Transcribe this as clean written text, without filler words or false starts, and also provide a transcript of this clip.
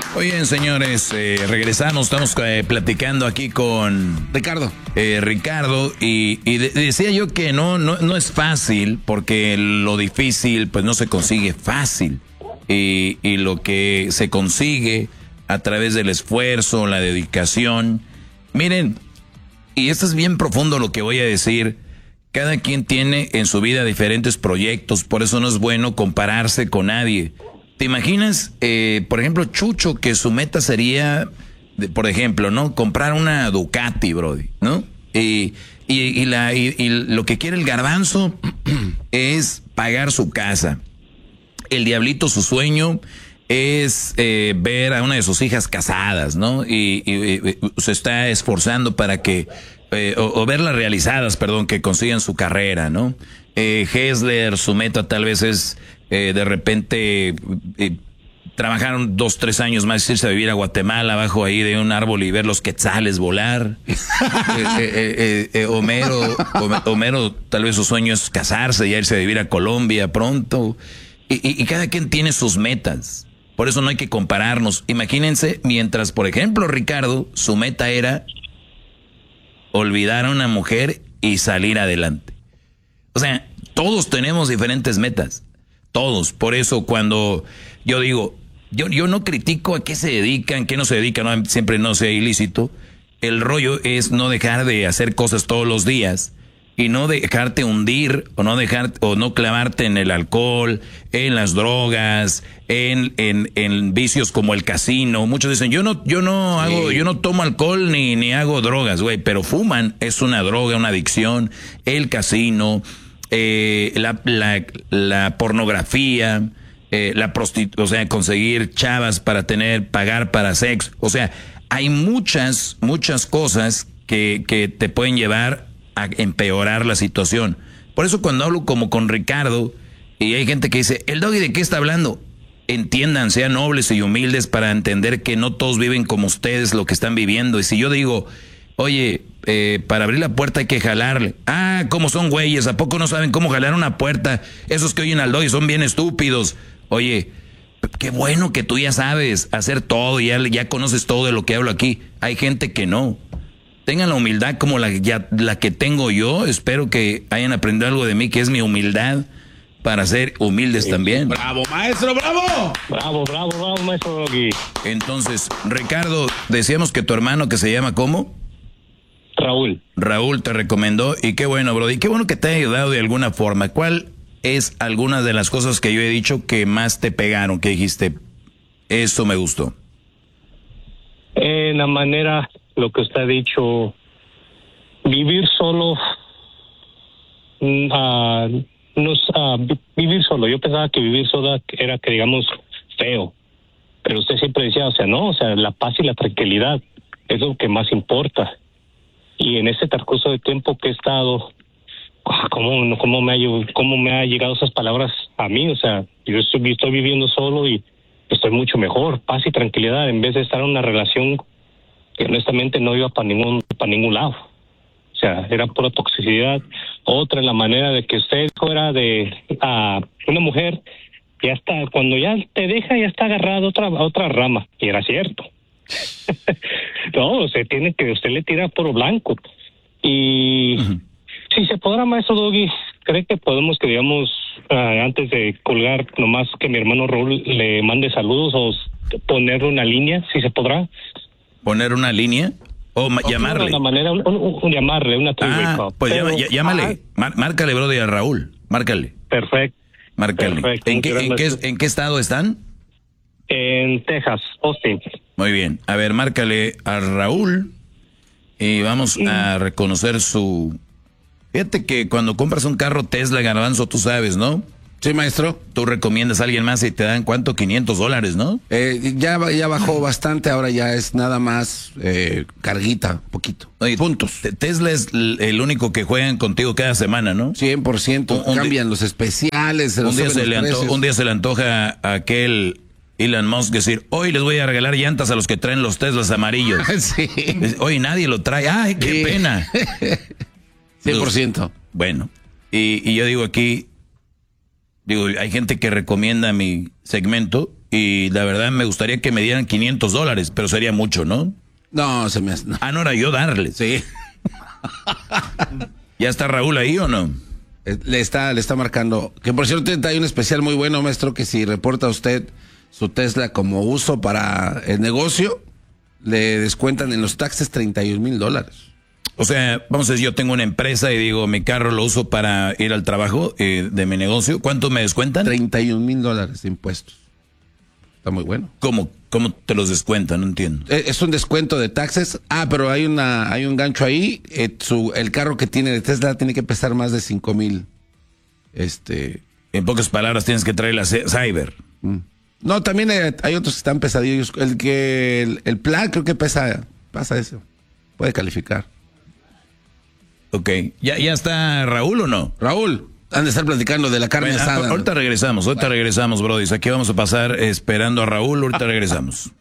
Muy bien, señores, regresamos, estamos platicando aquí con Ricardo. Ricardo, decía yo que no es fácil, porque lo difícil pues no se consigue fácil, y lo que se consigue a través del esfuerzo, la dedicación. Miren, y esto es bien profundo lo que voy a decir, cada quien tiene en su vida diferentes proyectos, por eso no es bueno compararse con nadie. ¿Te imaginas, por ejemplo, Chucho, que su meta sería, por ejemplo, ¿no? Comprar una Ducati, brody, ¿no? Y lo que quiere el Garbanzo es pagar su casa. El Diablito, su sueño es ver a una de sus hijas casadas, ¿no? Y se está esforzando para que, o verlas realizadas, perdón, que consigan su carrera, ¿no? Hessler, su meta tal vez es de repente trabajar 2-3 años más, irse a vivir a Guatemala abajo ahí de un árbol y ver los quetzales volar. Homero tal vez su sueño es casarse y irse a vivir a Colombia pronto. Y cada quien tiene sus metas. Por eso no hay que compararnos. Imagínense, mientras, por ejemplo, Ricardo, su meta era olvidar a una mujer y salir adelante. O sea, todos tenemos diferentes metas. Todos. Por eso cuando yo digo, yo no critico a qué se dedican, qué no se dedican, no, siempre no sea ilícito. El rollo es no dejar de hacer cosas todos los días y no dejarte hundir o no clavarte en el alcohol, en las drogas, en vicios como el casino. Muchos dicen, yo no tomo alcohol ni hago drogas, güey, pero fuman, es una droga, una adicción, el casino, la pornografía, o sea, conseguir chavas para pagar para sexo. O sea, hay muchas cosas que te pueden llevar a empeorar la situación. Por eso cuando hablo como con Ricardo, y hay gente que dice, ¿el Doggy de qué está hablando? Entiendan, sean nobles y humildes para entender que no todos viven como ustedes lo que están viviendo. Y si yo digo, oye, para abrir la puerta hay que jalarle. Ah, ¿cómo son güeyes? ¿A poco no saben cómo jalar una puerta? Esos que oyen al Doggy son bien estúpidos. Oye, qué bueno que tú ya sabes hacer todo, ya conoces todo de lo que hablo aquí. Hay gente que no. Tengan la humildad como la que tengo yo. Espero que hayan aprendido algo de mí, que es mi humildad, para ser humildes también. ¡Bravo, maestro, bravo! Bravo, maestro Doggy. Entonces, Ricardo, decíamos que tu hermano, que se llama ¿cómo? Raúl te recomendó, y qué bueno, brody, qué bueno que te haya ayudado de alguna forma. ¿Cuál es alguna de las cosas que yo he dicho que más te pegaron, que dijiste, eso me gustó? La manera, lo que usted ha dicho, vivir solo, vivir solo. Yo pensaba que vivir solo era, que digamos, feo, pero usted siempre decía, o sea, no, o sea, la paz y la tranquilidad es lo que más importa. Y en ese transcurso de tiempo que he estado, ¿cómo me ha llegado esas palabras a mí? O sea, yo estoy viviendo solo y estoy mucho mejor, paz y tranquilidad, en vez de estar en una relación que honestamente no iba para ningún lado. O sea, era pura toxicidad. Otra, en la manera de que usted fuera de una mujer, ya está, cuando ya te deja, ya está agarrado a otra rama. Y era cierto. No, usted le tira puro blanco. Y si se podrá, maestro Doggy, ¿cree que podemos, que digamos, antes de colgar, nomás que mi hermano Raúl le mande saludos o ponerle una línea, si se podrá? ¿Poner una línea? O llamarle. De una manera, llamarle, una three-way call. Pues llámale, márcale, brody, a Raúl, márcale. Perfecto. Márcale. Perfecto. ¿En qué estado están? En Texas, Austin. Muy bien. A ver, márcale a Raúl y vamos a reconocer su... Fíjate que cuando compras un carro Tesla, Garbanzo, tú sabes, ¿no? Sí, maestro. Tú recomiendas a alguien más y te dan, ¿cuánto? $500, ¿no? Ya bajó bastante, ahora ya es nada más carguita, poquito. Oye, puntos. Tesla es el único que juegan contigo cada semana, ¿no? 100%. Cambian los especiales. Un día se le antoja a aquel Elon Musk decir, hoy les voy a regalar llantas a los que traen los Teslas amarillos. Sí. Hoy nadie lo trae. ¡Ay, qué pena! 100%. Bueno, y yo digo aquí, hay gente que recomienda mi segmento y la verdad me gustaría que me dieran $500, pero sería mucho, ¿no? No, se me hace. No. Ah, no era yo darles. Sí. ¿Ya está Raúl ahí o no? Le está marcando. Que por cierto, hay un especial muy bueno, maestro, que si reporta usted su Tesla como uso para el negocio, le descuentan en los taxes $31,000. O sea, vamos a decir, yo tengo una empresa y digo, mi carro lo uso para ir al trabajo de mi negocio. ¿Cuánto me descuentan? $31,000 de impuestos. Está muy bueno. ¿Cómo te los descuentan? No entiendo. Es un descuento de taxes. Ah, pero hay un gancho ahí. El carro que tiene de Tesla tiene que pesar más de 5,000. En pocas palabras, tienes que traer la Cyber. No, también hay otros que están pesadillos. El plan creo que pasa eso. Puede calificar. Ok. ¿Ya está Raúl o no? Raúl, han de estar platicando de la carne asada. Ahorita regresamos, brody. Aquí vamos a pasar esperando a Raúl. Ahorita regresamos.